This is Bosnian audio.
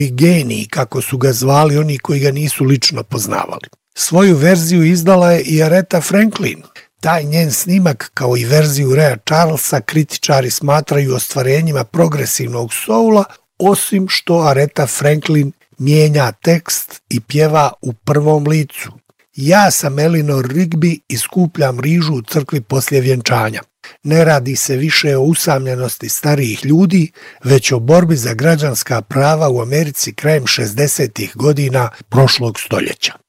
genij, kako su ga zvali oni koji ga nisu lično poznavali. Svoju verziju izdala je i Aretha Franklin. Taj njen snimak, kao i verziju Raya Charlesa, kritičari smatraju ostvarenjima progresivnog soula, osim što Aretha Franklin mijenja tekst i pjeva u prvom licu. Ja sam Eleanor Rigby i skupljam rižu u crkvi poslije vjenčanja. Ne radi se više o usamljenosti starijih ljudi, već o borbi za građanska prava u Americi krajem 60. godina prošlog stoljeća.